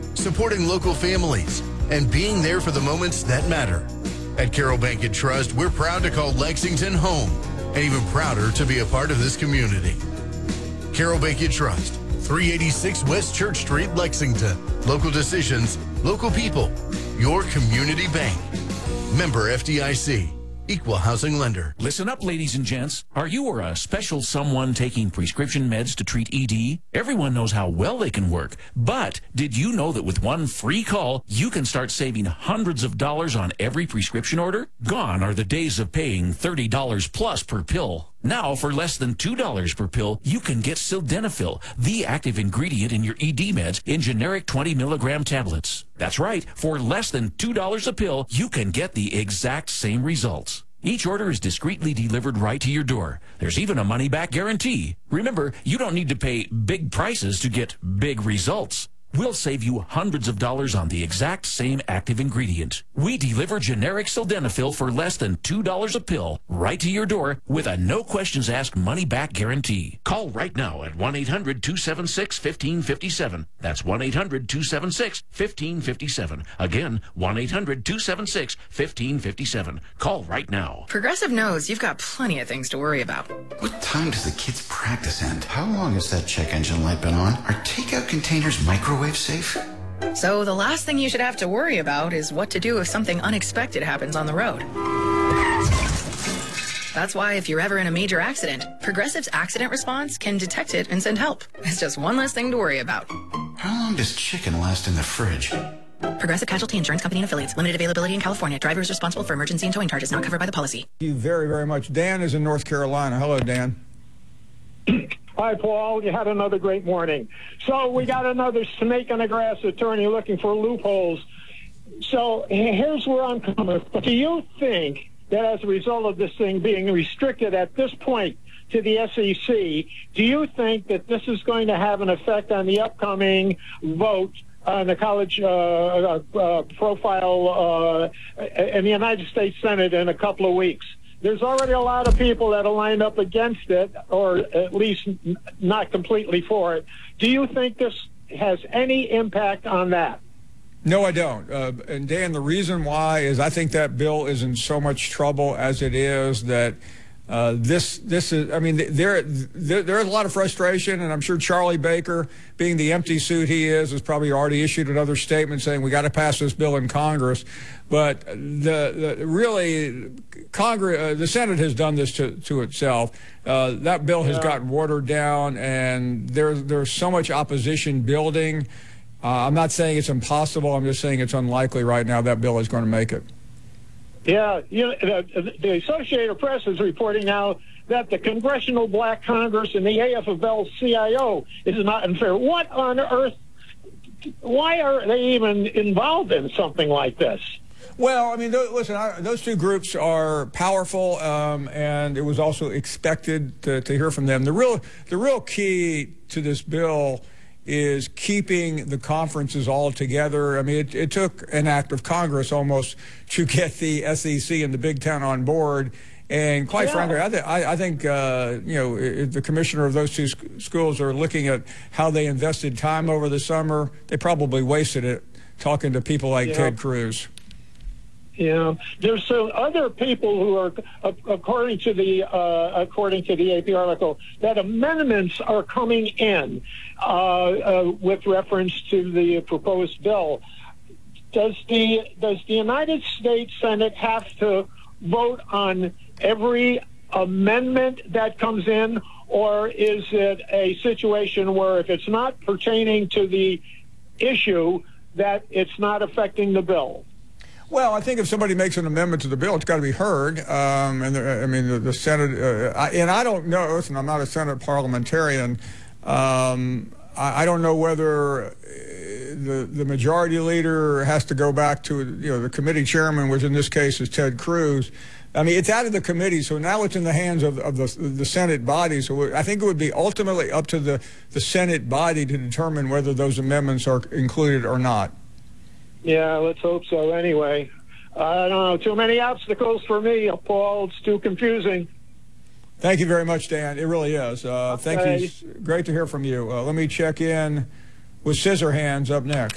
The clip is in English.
supporting local families, and being there for the moments that matter. At Carroll Bank and Trust, we're proud to call Lexington home and even prouder to be a part of this community. Carroll Bank and Trust, 386 West Church Street, Lexington. Local decisions, local people. Your community bank. Member FDIC. Equal housing lender. Listen up, ladies and gents. Are you or a special someone taking prescription meds to treat ED? Everyone knows how well they can work. But did you know that with one free call, you can start saving hundreds of dollars on every prescription order? Gone are the days of paying $30 plus per pill. Now, for less than $2 per pill, you can get Sildenafil, the active ingredient in your ED meds, in generic 20-milligram tablets. That's right. For less than $2 a pill, you can get the exact same results. Each order is discreetly delivered right to your door. There's even a money-back guarantee. Remember, you don't need to pay big prices to get big results. We'll save you hundreds of dollars on the exact same active ingredient. We deliver generic Sildenafil for less than $2 a pill right to your door with a no-questions-asked money-back guarantee. Call right now at 1-800-276-1557. That's 1-800-276-1557. Again, 1-800-276-1557. Call right now. Progressive knows you've got plenty of things to worry about. What time does the kids' practice end? How long has that check engine light been on? Are takeout containers microwave safe? So the last thing you should have to worry about is what to do if something unexpected happens on the road. That's why if you're ever in a major accident, Progressive's accident response can detect it and send help. It's just one less thing to worry about. How long does chicken last in the fridge? Progressive Casualty Insurance Company and Affiliates. Limited availability in California. Driver is responsible for emergency and towing charges not covered by the policy. Thank you very, very much. Dan is in North Carolina. Hello, Dan. Hi, Paul. You had another great morning. So we got another snake in the grass attorney looking for loopholes. So here's where I'm coming from. Do you think that as a result of this thing being restricted at this point to the SEC, do you think that this is going to have an effect on the upcoming vote on the college profile in the United States Senate in a couple of weeks? There's already a lot of people that are lined up against it, or at least not completely for it. Do you think this has any impact on that? No, I don't. And Dan, the reason why is I think that bill is in so much trouble as it is that this is, I mean, there's a lot of frustration, and I'm sure Charlie Baker, being the empty suit he is, has probably already issued another statement saying we got to pass this bill in Congress. But really, Congress, the Senate has done this to itself. That bill has gotten watered down, and there's so much opposition building. I'm not saying it's impossible. I'm just saying it's unlikely right now that bill is going to make it. Yeah, the Associated Press is reporting now that the Congressional Black Congress and the AFL-CIO is not unfair. What on earth? Why are they even involved in something like this? Well, I mean, listen, those two groups are powerful, and it was also expected to hear from them. The real key to this bill is keeping the conferences all together. I mean, it took an act of Congress almost to get the SEC and the Big Ten on board. And quite frankly, I think the commissioner of those two schools are looking at how they invested time over the summer. They probably wasted it talking to people like Ted Cruz. Yeah, there's some other people who are, according to the AP article, that amendments are coming in with reference to the proposed bill. Does the United States Senate have to vote on every amendment that comes in, or is it a situation where if it's not pertaining to the issue, that it's not affecting the bill? Well, I think if somebody makes an amendment to the bill, it's got to be heard. The Senate, and I don't know, listen, I'm not a Senate parliamentarian. I don't know whether the majority leader has to go back to, the committee chairman, which in this case is Ted Cruz. I mean, it's out of the committee, so now it's in the hands of the Senate body. So I think it would be ultimately up to the Senate body to determine whether those amendments are included or not. Yeah, let's hope so anyway. I don't know, too many obstacles for me, Paul. It's too confusing. Thank you very much, Dan. It really is. Thank you. Great to hear from you. Let me check in with Scissorhands up next.